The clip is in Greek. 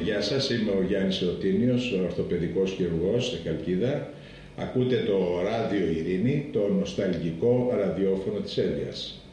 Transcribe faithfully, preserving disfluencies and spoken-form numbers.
Γεια σας, είμαι ο Γιάννης Ρωτίνιος, ορθοπαιδικός χειρουργός στη Χαλκίδα. Ακούτε το Ράδιο Ειρήνη, το νοσταλγικό ραδιόφωνο της Εύβοιας.